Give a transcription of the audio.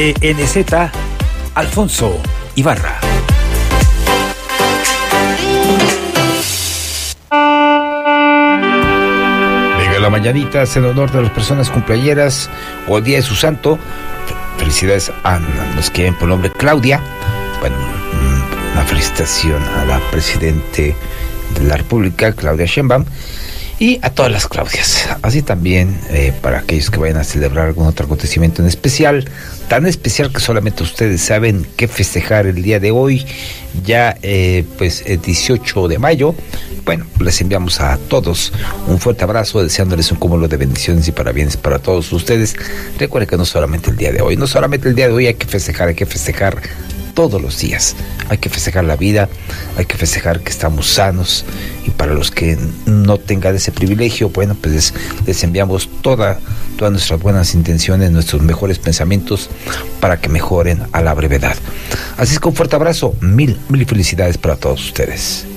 NZ, Alfonso Ibarra. Venga la mañanita en honor de las personas cumpleañeras o el día de su santo. Felicidades a los que ven por nombre Claudia. Bueno, una felicitación a la presidente de la República, Claudia Sheinbaum, y a todas las Claudias. Así también para aquellos que vayan a celebrar algún otro acontecimiento en especial, tan especial que solamente ustedes saben qué festejar el día de hoy, ya el 18 de mayo. Bueno, les enviamos a todos un fuerte abrazo, deseándoles un cúmulo de bendiciones y parabienes para todos ustedes. Recuerden que no solamente el día de hoy, hay que festejar todos los días. Hay que festejar la vida, hay que festejar que estamos sanos, y para los que no tengan ese privilegio, bueno, pues les enviamos todas nuestras buenas intenciones, nuestros mejores pensamientos para que mejoren a la brevedad. Así es que un fuerte abrazo, mil felicidades para todos ustedes.